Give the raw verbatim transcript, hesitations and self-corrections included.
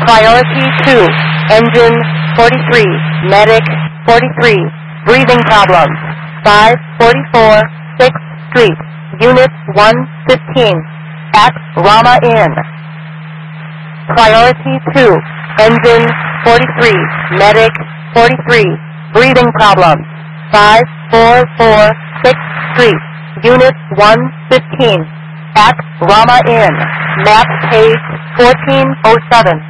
Priority two, engine forty-three, medic forty-three, breathing problems, five forty-four, sixth Street, Unit one fifteen, at Rama Inn. Priority two, engine forty-three, medic forty-three, breathing problems, five forty-four, sixth Street, Unit one fifteen, at Rama Inn. Map page fourteen oh seven.